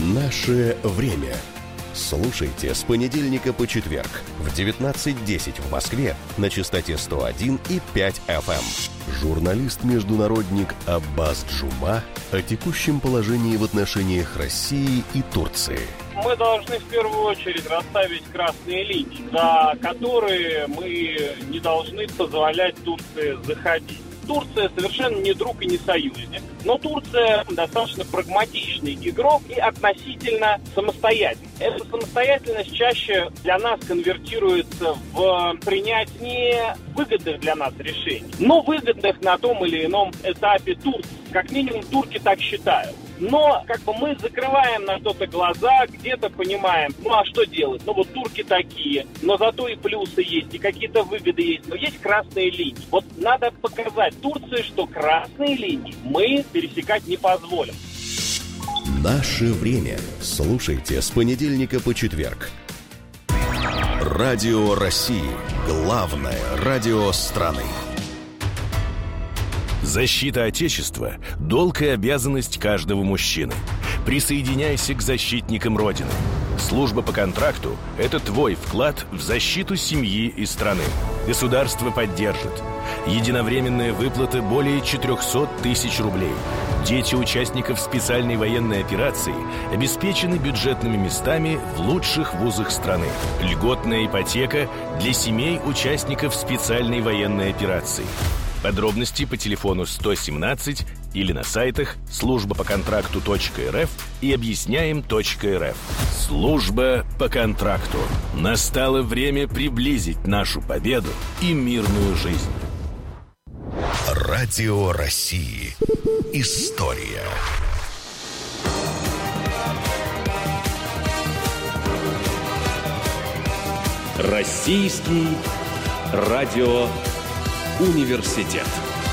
Наше время. Слушайте с понедельника по четверг в 19:10 в Москве на частоте 101,5 FM. Журналист-международник Аббас Джума о текущем положении в отношениях России и Турции. Мы должны в первую очередь расставить красные линии, за которые мы не должны позволять Турции заходить. Турция совершенно не друг и не союзник, но Турция достаточно прагматичный игрок и относительно самостоятельный. Эта самостоятельность чаще для нас конвертируется в принятие выгодных для нас решений, но выгодных на том или ином этапе Турции. Как минимум турки так считают. Но мы закрываем на что-то глаза, где-то понимаем, а что делать? Турки такие, но зато и плюсы есть, и какие-то выгоды есть, но есть красные линии. Надо показать Турции, что красные линии мы пересекать не позволим. Наше время. Слушайте с понедельника по четверг. Радио России. Главное радио страны. Защита Отечества – долг и обязанность каждого мужчины. Присоединяйся к защитникам Родины. Служба по контракту – это твой вклад в защиту семьи и страны. Государство поддержит. Единовременная выплата более 400 тысяч рублей. Дети участников специальной военной операции обеспечены бюджетными местами в лучших вузах страны. Льготная ипотека для семей участников специальной военной операции. Подробности по телефону 117 или на сайтах службапоконтракту.рф и объясняем.рф. Служба по контракту. Настало время приблизить нашу победу и мирную жизнь. Радио России. История. Российский радиоуниверситет.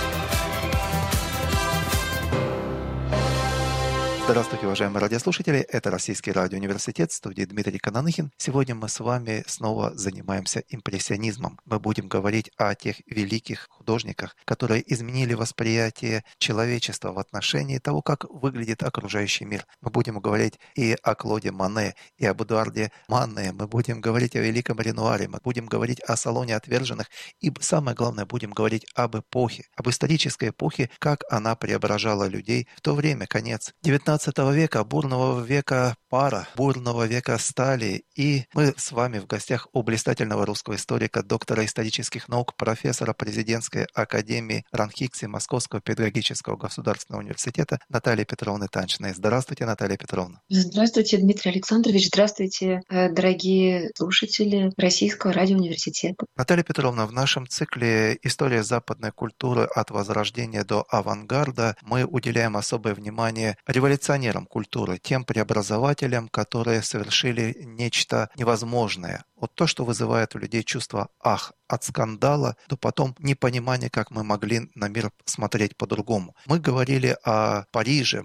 Здравствуйте, уважаемые радиослушатели. Это Российский радиоуниверситет, в студии Дмитрий Кананыхин. Сегодня мы с вами снова занимаемся импрессионизмом. Мы будем говорить о тех великих художниках, которые изменили восприятие человечества в отношении того, как выглядит окружающий мир. Мы будем говорить и о Клоде Моне, и об Эдуарде Манне. Мы будем говорить о великом Ренуаре. Мы будем говорить о Салоне отверженных. И самое главное, будем говорить об эпохе, об исторической эпохе, как она преображала людей в то время, конец 19 века, бурного века пара, бурного века стали. И мы с вами в гостях у блистательного русского историка, доктора исторических наук, профессора президентской академии РАНХИКСИ Московского педагогического государственного университета Натальи Петровны Танчиной. Здравствуйте, Наталья Петровна. Здравствуйте, Дмитрий Александрович. Здравствуйте, дорогие слушатели Российского радиоуниверситета. Наталья Петровна, в нашем цикле «История западной культуры от Возрождения до авангарда» мы уделяем особое внимание революционерам культуры, тем преобразователям, которые совершили нечто невозможное. Вот то, что вызывает у людей чувство «ах», от скандала до потом непонимания, как мы могли на мир смотреть по-другому. Мы говорили о Париже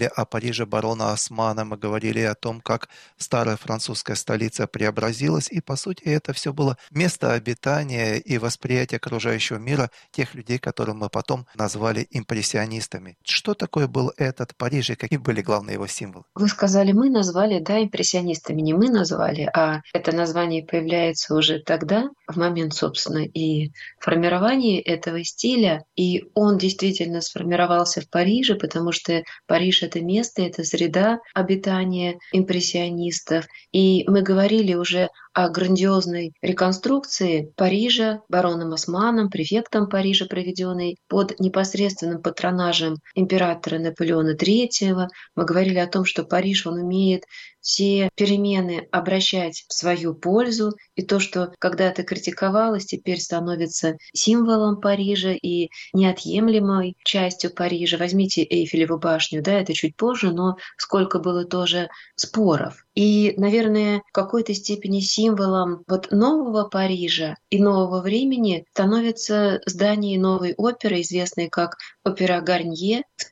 барона Османа, мы говорили о том, как старая французская столица преобразилась, и, по сути, это все было место обитания и восприятие окружающего мира тех людей, которых мы потом назвали импрессионистами. Что такое был этот Париж и какие были главные его символы? Вы сказали, мы назвали, импрессионистами. Не мы назвали, а это название появляется уже тогда, в момент, собственно, и формирования этого стиля. И он действительно сформировался в Париже, потому что Париж — это место, это среда обитания импрессионистов. И мы говорили уже о грандиозной реконструкции Парижа бароном Османом, префектом Парижа, проведенной под непосредственным патронажем императора Наполеона III. Мы говорили о том, что Париж, он умеет все перемены обращать в свою пользу, и то, что когда-то критиковалось, теперь становится символом Парижа и неотъемлемой частью Парижа. Возьмите Эйфелеву башню, это чуть позже, но сколько было тоже споров. И, наверное, в какой-то степени символом нового Парижа и нового времени становится здание новой оперы, известной как опера Гарнье. В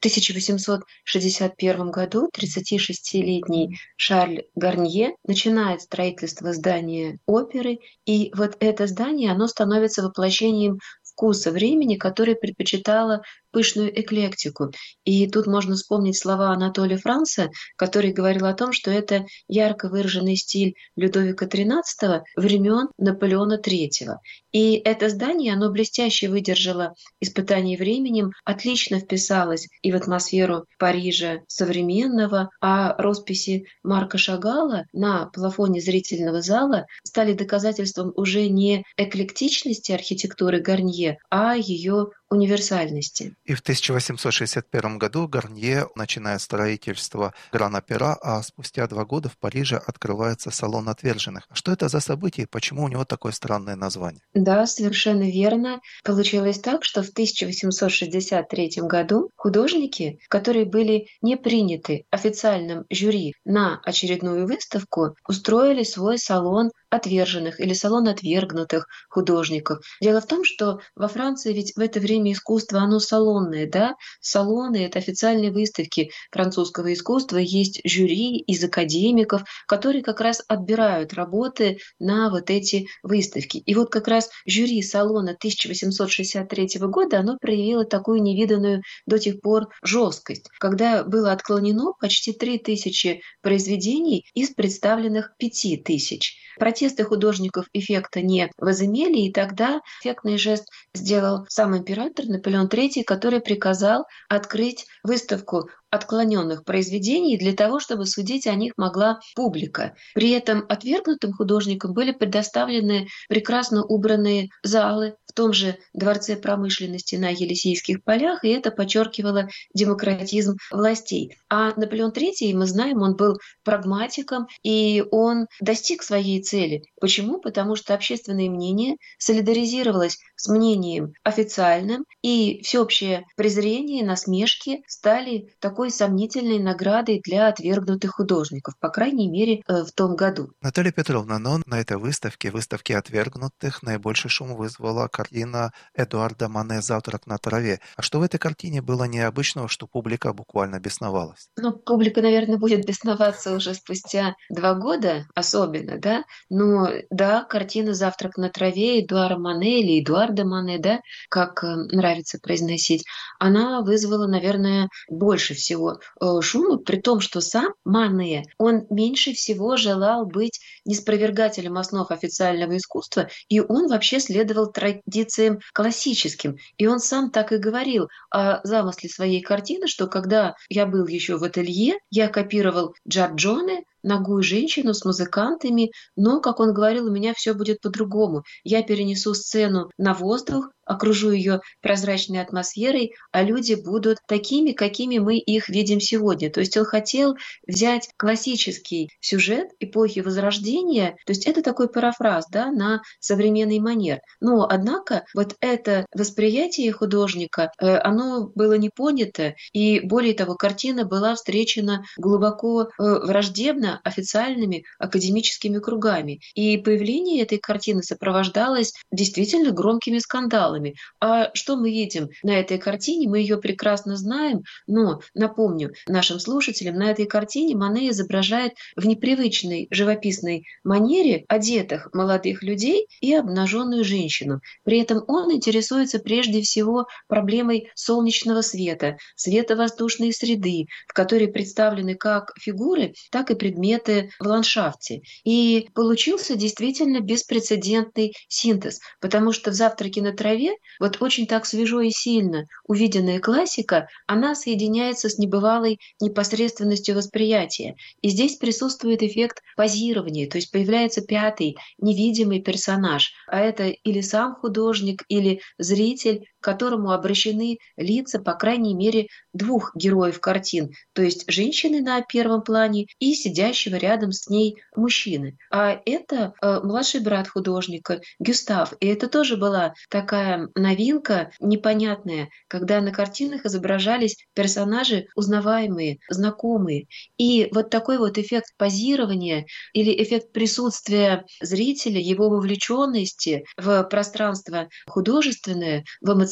1861 году 36-летний Шарль Гарнье начинает строительство здания оперы, и это здание, оно становится воплощением вкуса времени, который предпочитала пышную эклектику. И тут можно вспомнить слова Анатолия Франца, который говорил о том, что это ярко выраженный стиль Людовика XIII времен Наполеона III. И это здание, оно блестяще выдержало испытание временем, отлично вписалось и в атмосферу Парижа современного, а росписи Марка Шагала на плафоне зрительного зала стали доказательством уже не эклектичности архитектуры Гарнье, а ее универсальности. И в 1861 году Гарнье начинает строительство Гран-Опера, а спустя 2 года в Париже открывается салон отверженных. Что это за событие и почему у него такое странное название? Да, совершенно верно. Получилось так, что в 1863 году художники, которые были не приняты официальным жюри на очередную выставку, устроили свой салон отверженных или салон отвергнутых художников. Дело в том, что во Франции ведь в это время искусство, оно салонное, да? Салоны — это официальные выставки французского искусства, есть жюри из академиков, которые как раз отбирают работы на вот эти выставки. И вот как раз жюри салона 1863 года, оно проявило такую невиданную до тех пор жесткость, когда было отклонено почти 3000 произведений из представленных 5000. Протесты художников эффекта не возымели, и тогда эффектный жест сделал сам император Наполеон III, который приказал открыть выставку отклоненных произведений для того, чтобы судить о них могла публика. При этом отвергнутым художникам были предоставлены прекрасно убранные залы в том же Дворце промышленности на Елисейских полях, и это подчеркивало демократизм властей. А Наполеон III, мы знаем, он был прагматиком, и он достиг своей цели. Почему? Потому что общественное мнение солидаризировалось с мнением официальным, и всеобщее презрение и насмешки стали такой сомнительной наградой для отвергнутых художников, по крайней мере, в том году. Наталья Петровна, но на этой выставке отвергнутых, наибольший шум вызвала картина Эдуарда Мане «Завтрак на траве». А что в этой картине было необычного, что публика буквально бесновалась? Ну, публика, наверное, будет бесноваться уже спустя 2 года, особенно, да? Но да, картина «Завтрак на траве» Эдуарда Мане или Эдуарда Мане, да, как нравится произносить, она вызвала, наверное, больше всего шума, при том, что сам Мане, он меньше всего желал быть неспровергателем основ официального искусства, и он вообще следовал традициям классическим. И он сам так и говорил о замысле своей картины, что когда я был еще в ателье, я копировал Джорджоне, нагую женщину с музыкантами, но, как он говорил, у меня все будет по-другому. Я перенесу сцену на воздух, окружу ее прозрачной атмосферой, а люди будут такими, какими мы их видим сегодня. То есть он хотел взять классический сюжет эпохи Возрождения, то есть это такой парафраз, да, на современный манер. Но, однако, вот это восприятие художника, оно было не понято, и более того, картина была встречена глубоко враждебно официальными академическими кругами. И появление этой картины сопровождалось действительно громкими скандалами. А что мы видим на этой картине? Мы ее прекрасно знаем, но, напомню нашим слушателям, на этой картине Мане изображает в непривычной живописной манере одетых молодых людей и обнаженную женщину. При этом он интересуется прежде всего проблемой солнечного света, света воздушной среды, в которой представлены как фигуры, так и предметы в ландшафте. И получился действительно беспрецедентный синтез, потому что в «Завтраке на траве» вот очень так свежо и сильно увиденная классика, она соединяется с небывалой непосредственностью восприятия. И здесь присутствует эффект позирования, то есть появляется 5-й невидимый персонаж, а это или сам художник, или зритель, к которому обращены лица, по крайней мере, 2 героев картин, то есть женщины на первом плане и сидящего рядом с ней мужчины. А это младший брат художника Гюстав. И это тоже была такая новинка непонятная, когда на картинах изображались персонажи узнаваемые, знакомые. И вот такой вот эффект позирования или эффект присутствия зрителя, его вовлеченности в пространство художественное, в эмоциональное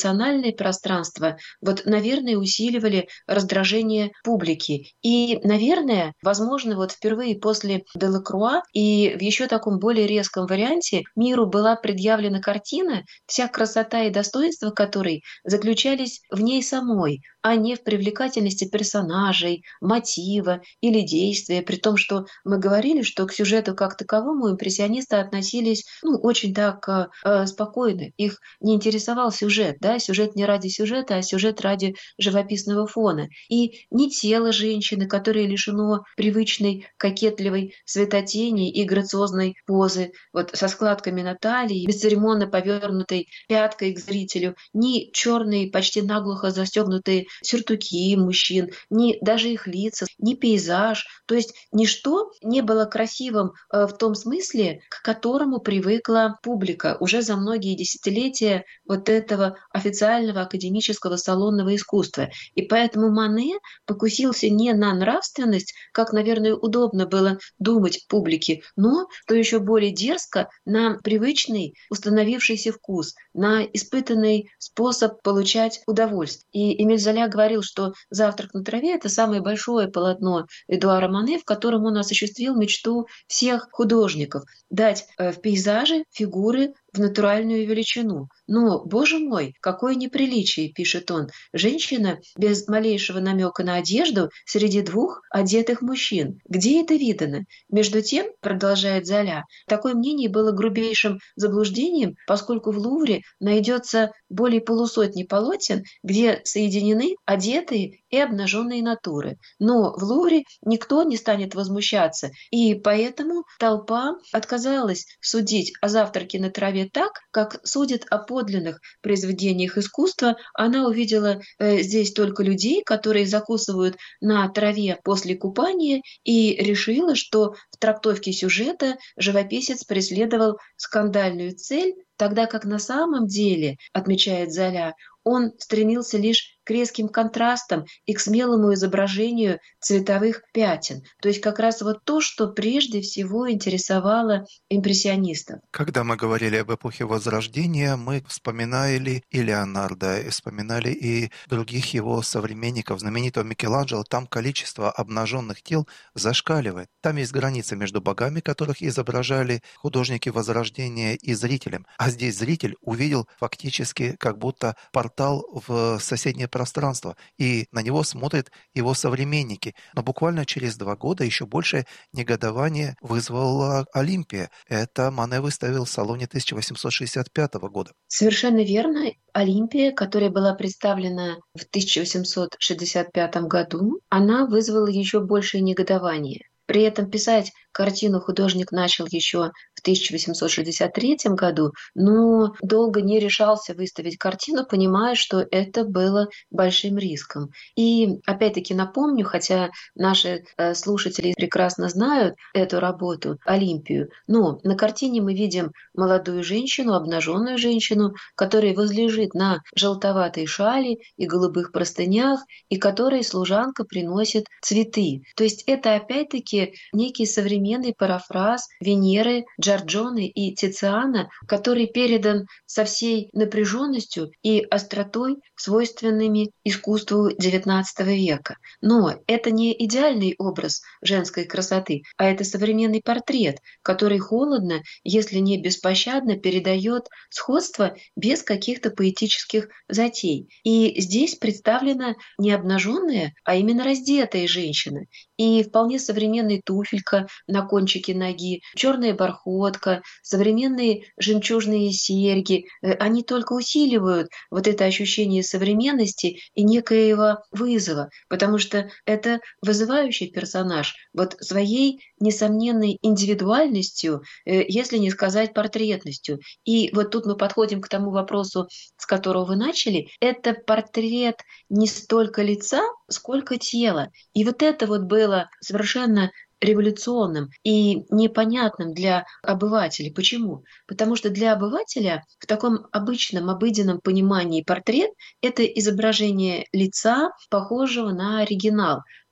эмоциональное пространство, вот, наверное, усиливали раздражение публики. И, наверное, возможно, вот впервые после Делакруа и в еще таком более резком варианте миру была предъявлена картина, вся красота и достоинство которой заключались в ней самой, а не в привлекательности персонажей, мотива или действия, при том, что мы говорили, что к сюжету как таковому импрессионисты относились очень так спокойно. Их не интересовал сюжет, да, сюжет не ради сюжета, а сюжет ради живописного фона. И не тело женщины, которое лишено привычной кокетливой светотени и грациозной позы, вот со складками на талии, бесцеремонно повернутой пяткой к зрителю, ни черные, почти наглухо застегнутые сюртуки мужчин, ни даже их лица, ни пейзаж. То есть ничто не было красивым в том смысле, к которому привыкла публика уже за многие десятилетия вот этого официального академического салонного искусства. И поэтому Мане покусился не на нравственность, как, наверное, удобно было думать публике, но, что еще более дерзко, на привычный установившийся вкус, на испытанный способ получать удовольствие. И Эмиль Золя говорил, что «Завтрак на траве» — это самое большое полотно Эдуара Мане, в котором он осуществил мечту всех художников — дать в пейзаже фигуры в натуральную величину. Но, боже мой, какое неприличие, пишет он, женщина без малейшего намека на одежду среди двух одетых мужчин. Где это видано? Между тем, продолжает Золя, такое мнение было грубейшим заблуждением, поскольку в Лувре найдется более полусотни полотен, где соединены одетые и обнаженные натуры. Но в Лувре никто не станет возмущаться, и поэтому толпа отказалась судить о «Завтраке на траве» так, как судят о подлинных произведениях искусства. Она увидела здесь только людей, которые закусывают на траве после купания, и решила, что в трактовке сюжета живописец преследовал скандальную цель, тогда как на самом деле, отмечает Золя, он стремился лишь к резким контрастам и к смелому изображению цветовых пятен. То есть как раз вот то, что прежде всего интересовало импрессионистов. Когда мы говорили об эпохе Возрождения, мы вспоминали и Леонардо, и вспоминали и других его современников, знаменитого Микеланджело. Там количество обнаженных тел зашкаливает. Там есть граница между богами, которых изображали художники Возрождения, и зрителем. А здесь зритель увидел фактически как будто портал в соседнее пространство, и на него смотрят его современники. Но буквально через 2 года еще большее негодование вызвала Олимпия. Это Мане выставил в салоне 1865 года. Совершенно верно. Олимпия, которая была представлена в 1865 году, она вызвала еще большее негодование. При этом писать картину художник начал еще в 1863 году, но долго не решался выставить картину, понимая, что это было большим риском. И опять-таки напомню, хотя наши слушатели прекрасно знают эту работу, Олимпию, но на картине мы видим молодую женщину, обнаженную женщину, которая возлежит на желтоватой шали и голубых простынях, и которой служанка приносит цветы. То есть это опять-таки некий современный парафраз Венеры, Джорджоне и Тициана, который передан со всей напряженностью и остротой, свойственными искусству XIX века. Но это не идеальный образ женской красоты, а это современный портрет, который холодно, если не беспощадно, передает сходство без каких-то поэтических затей. И здесь представлена не обнаженная, а именно раздетая женщина. И вполне современная туфелька на кончике ноги, черная бархотка, современные жемчужные серьги, они только усиливают вот это ощущение современности и некоего вызова, потому что это вызывающий персонаж вот своей несомненной индивидуальностью, если не сказать портретностью. И вот тут мы подходим к тому вопросу, с которого вы начали. Это портрет не столько лица, сколько тела. И вот это вот было совершенно революционным и непонятным для обывателя. Почему? Потому что для обывателя в таком обычном, обыденном понимании портрет — это изображение лица, похожего на оригинал.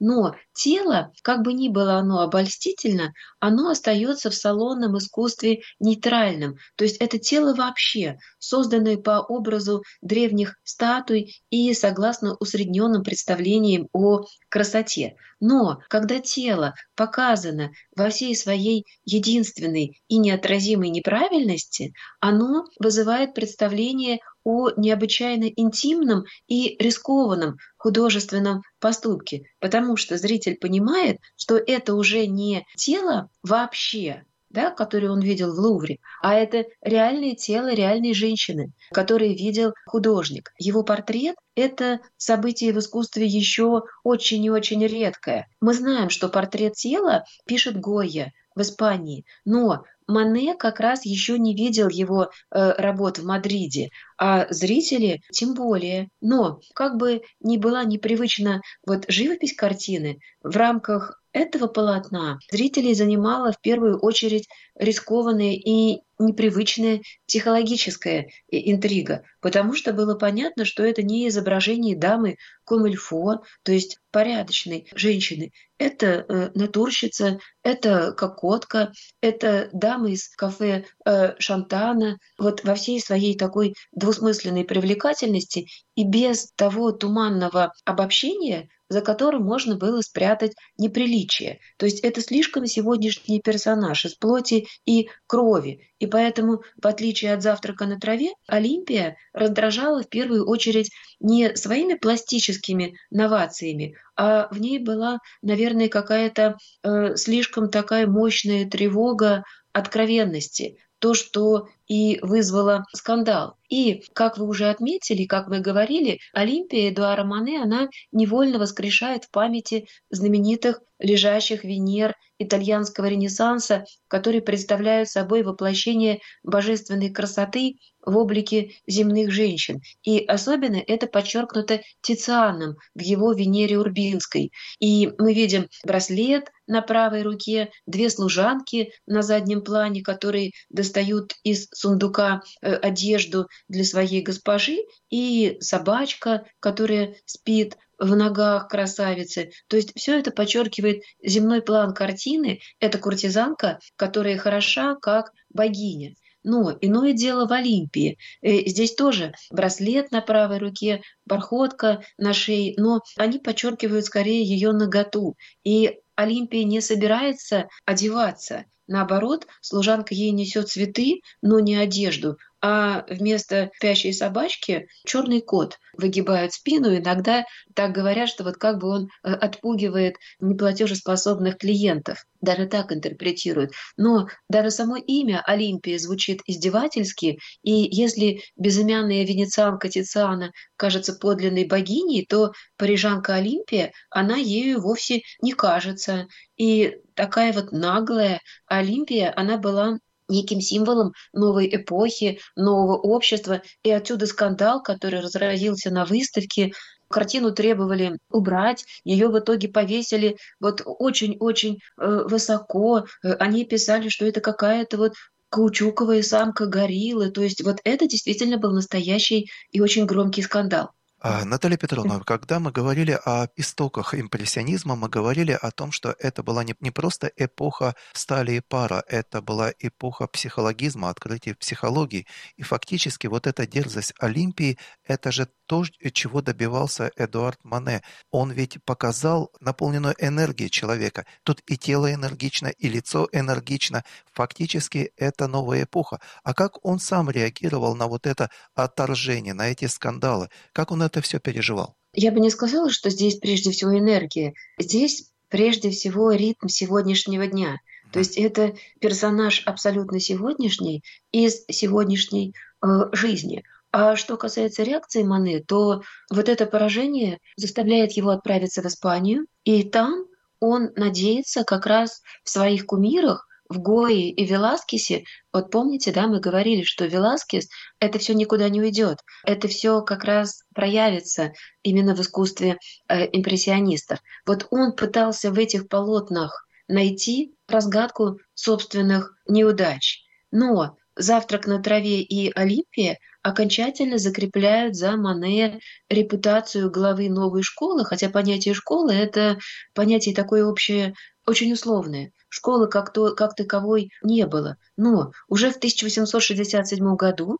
но тело, как бы ни было оно обольстительно, оно остается в салонном искусстве нейтральным. То есть это тело вообще, созданное по образу древних статуй и согласно усредненным представлениям о красоте. Но когда тело показано во всей своей единственной и неотразимой неправильности, оно вызывает представление о необычайно интимном и рискованном художественном поступке, потому что зритель понимает, что это уже не тело вообще, да, которое он видел в Лувре, а это реальное тело реальной женщины, которое видел художник. Его портрет – это событие в искусстве еще очень и очень редкое. Мы знаем, что портрет тела пишет Гойя в Испании, но Мане как раз еще не видел его работ в Мадриде, а зрители тем более. Но как бы ни была непривычна вот живопись картины, в рамках этого полотна зрителей занимала в первую очередь рискованная и непривычная психологическая интрига, потому что было понятно, что это не изображение дамы комильфо, то есть порядочной женщины. Это натурщица, это кокотка, это дама из кафе Шантана, вот во всей своей такой двусмысленной привлекательности и без того туманного обобщения, за которым можно было спрятать неприличие. То есть это слишком сегодняшний персонаж из плоти и крови. И поэтому, в отличие от «Завтрака на траве», Олимпия раздражала в первую очередь не своими пластическими новациями, а в ней была, наверное, какая-то слишком такая мощная тревога откровенности, то, что и вызвало скандал. И, как вы уже отметили, как вы говорили, Олимпия Эдуара Мане, она невольно воскрешает в памяти знаменитых лежащих Венер итальянского Ренессанса, которые представляют собой воплощение божественной красоты в облике земных женщин. И особенно это подчеркнуто Тицианом в его Венере Урбинской. И мы видим браслет на правой руке, две служанки на заднем плане, которые достают из сундука одежду для своей госпожи, и собачка, которая спит в ногах красавицы. То есть все это подчеркивает земной план картины. Это куртизанка, которая хороша как богиня. Но иное дело в Олимпии. Здесь тоже браслет на правой руке, бархотка на шее, но они подчеркивают скорее ее наготу. И Олимпия не собирается одеваться. Наоборот, служанка ей несет цветы, но не одежду, а вместо спящей собачки черный кот выгибает спину. Иногда так говорят, что вот как бы он отпугивает неплатежеспособных клиентов. Даже так интерпретируют. Но даже само имя Олимпия звучит издевательски, и если безымянная венецианка Тициана кажется подлинной богиней, то парижанка Олимпия, она ею вовсе не кажется. И такая вот наглая Олимпия, она была неким символом новой эпохи, нового общества. И отсюда скандал, который разразился на выставке. Картину требовали убрать, ее в итоге повесили вот очень-очень высоко. Они писали, что это какая-то вот каучуковая самка гориллы. То есть вот это действительно был настоящий и очень громкий скандал. Наталья Петровна, когда мы говорили о истоках импрессионизма, мы говорили о том, что это была не просто эпоха стали и пара, это была эпоха психологизма, открытия психологии. И фактически вот эта дерзость Олимпии, это же то, чего добивался Эдуард Мане. Он ведь показал наполненную энергией человека. Тут и тело энергично, и лицо энергично. Фактически это новая эпоха. А как он сам реагировал на вот это отторжение, на эти скандалы? Как он это все переживал? Я бы не сказала, что здесь прежде всего энергия. Здесь прежде всего ритм сегодняшнего дня. То есть это персонаж абсолютно сегодняшний из сегодняшней жизни. А что касается реакции Мане, то вот это поражение заставляет его отправиться в Испанию, и там он надеется как раз в своих кумирах, в Гойе и Веласкесе. Вот помните, да, мы говорили, что Веласкес – это все никуда не уйдет. Это все как раз проявится именно в искусстве импрессионистов. Вот он пытался в этих полотнах найти разгадку собственных неудач. Но «Завтрак на траве» и «Олимпия» окончательно закрепляют за Мане репутацию главы новой школы, хотя понятие «школы» — это понятие такое общее, очень условное. Школы как таковой не было. Но уже в 1867 году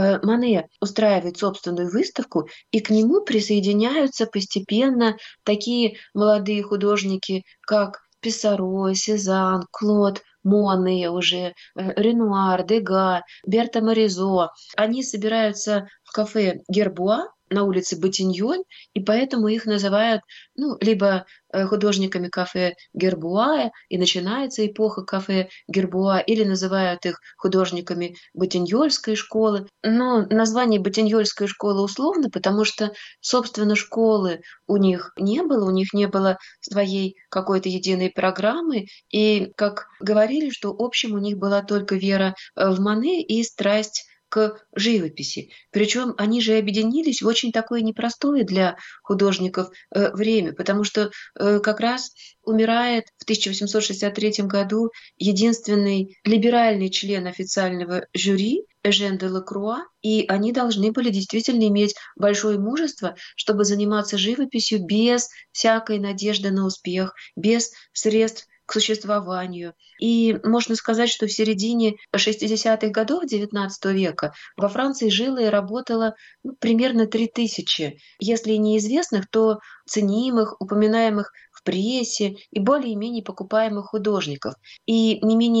Мане устраивает собственную выставку, и к нему присоединяются постепенно такие молодые художники, как Писсаро, Сезанн, Клод, Моне уже, Ренуар, Дега, Берта Моризо. Они собираются в кафе «Гербуа» на улице Ботиньоль, и поэтому их называют либо художниками кафе Гербуа, и начинается эпоха кафе Гербуа, или называют их художниками Ботиньольской школы. Но название Ботиньольской школы условно, потому что, собственно, школы у них не было своей какой-то единой программы, и, как говорили, что общим у них была только вера в Мане и страсть к живописи. Причем они же объединились в очень такое непростое для художников время, потому что как раз умирает в 1863 году единственный либеральный член официального жюри Эжен де Лакруа, и они должны были действительно иметь большое мужество, чтобы заниматься живописью без всякой надежды на успех, без средств к существованию. И можно сказать, что в середине 60-х годов XIX века во Франции жило и работало примерно 3000, если неизвестных, то ценимых, упоминаемых в прессе и более-менее покупаемых художников. И не менее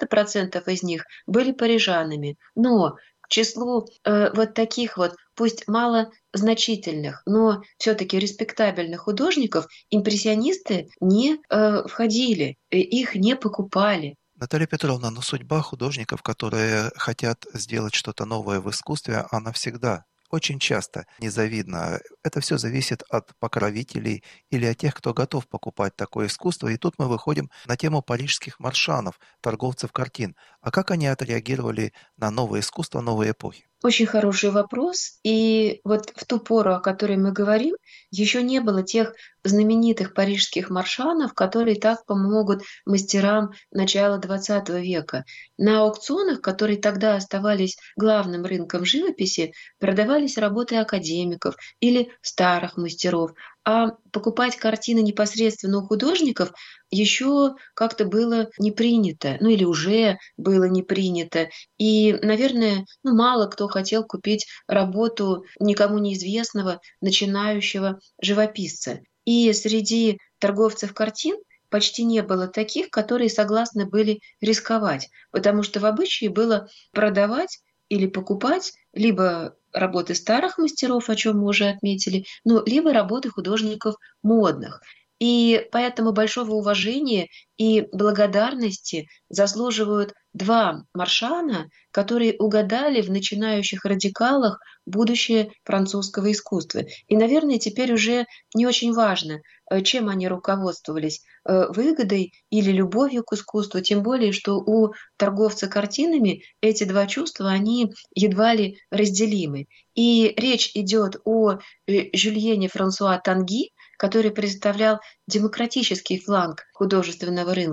90% из них были парижанами. Но к числу вот таких вот, пусть малозначительных, но все-таки респектабельных художников импрессионисты не входили, их не покупали. Наталья Петровна, но судьба художников, которые хотят сделать что-то новое в искусстве, она всегда очень часто незавидна. Это все зависит от покровителей или от тех, кто готов покупать такое искусство. И тут мы выходим на тему парижских маршанов, торговцев картин. А как они отреагировали на новое искусство новой эпохи? Очень хороший вопрос. И вот в ту пору, о которой мы говорим, еще не было тех знаменитых парижских маршанов, которые так помогут мастерам начала XX века. На аукционах, которые тогда оставались главным рынком живописи, продавались работы академиков или старых мастеров, а покупать картины непосредственно у художников еще как-то было не принято, или уже было не принято. И, наверное, мало кто хотел купить работу никому неизвестного начинающего живописца. И среди торговцев картин почти не было таких, которые согласны были рисковать, потому что в обычае было продавать или покупать либо работы старых мастеров, о чем мы уже отметили, либо работы художников модных. И поэтому большого уважения и благодарности заслуживают два маршана, которые угадали в начинающих радикалах будущее французского искусства. И, наверное, теперь уже не очень важно, чем они руководствовались, выгодой или любовью к искусству, тем более, что у торговца картинами эти два чувства, они едва ли разделимы. И речь идет о Жюльене Франсуа Танги, который представлял демократический фланг художественного рынка.